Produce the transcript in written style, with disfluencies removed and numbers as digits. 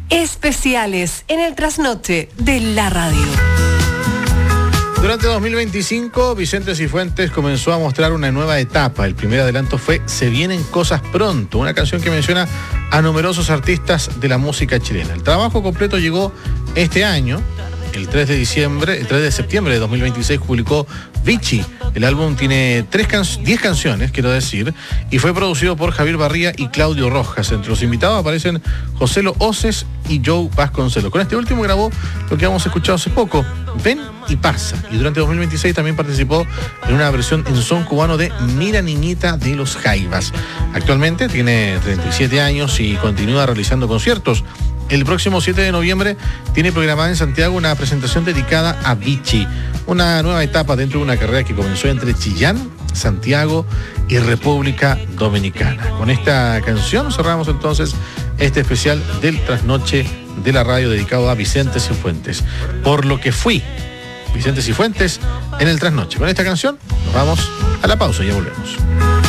Especiales en el trasnoche de la radio. Durante 2025, Vicente Cifuentes comenzó a mostrar una nueva etapa. El primer adelanto fue Se vienen cosas pronto, una canción que menciona a numerosos artistas de la música chilena. El trabajo completo llegó este año. El 3 de septiembre de 2026 publicó Vichy. El álbum tiene 10 canciones, quiero decir, y fue producido por Javier Barría y Claudio Rojas. Entre los invitados aparecen Joselo Oces y Joe Vasconcelos. Con este último grabó lo que hemos escuchado hace poco, Ven y Pasa. Y durante 2026 también participó en una versión en son cubano de Mira Niñita de los Jaivas. Actualmente tiene 37 años y continúa realizando conciertos. El próximo 7 de noviembre tiene programada en Santiago una presentación dedicada a Vichy, una nueva etapa dentro de una carrera que comenzó entre Chillán, Santiago y República Dominicana. Con esta canción cerramos entonces este especial del trasnoche de la radio dedicado a Vicente Cifuentes. Por lo que fui Vicente Cifuentes en el trasnoche. Con esta canción nos vamos a la pausa y ya volvemos.